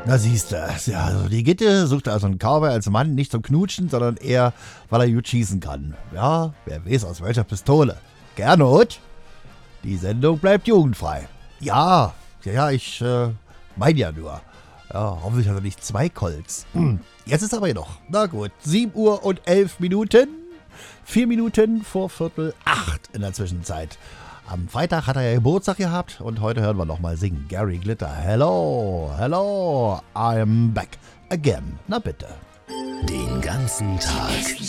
Na siehst du, ja, also die Gitte sucht also einen Cowboy als Mann nicht zum Knutschen, sondern eher, weil er gut schießen kann. Ja, wer weiß aus welcher Pistole. Gernot, die Sendung bleibt jugendfrei. Ja, ich meine ja nur. Ja, hoffentlich hat er nicht 2 Colts. Jetzt ist aber noch. Na gut, 7 Uhr und 11 Minuten. 4 Minuten vor 7:45 in der Zwischenzeit. Am Freitag hat er ja Geburtstag gehabt und heute hören wir nochmal singen. Gary Glitter, hello, hello, I'm back again. Na bitte. Den ganzen Tag